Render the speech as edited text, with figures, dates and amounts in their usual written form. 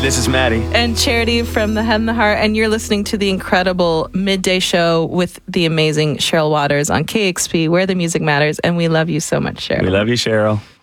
This is Maddie. And Charity from The Head and the Heart, and you're listening to the incredible Midday Show with the amazing Cheryl Waters on KXP, where the music matters, and we love you so much, Cheryl. We love you, Cheryl.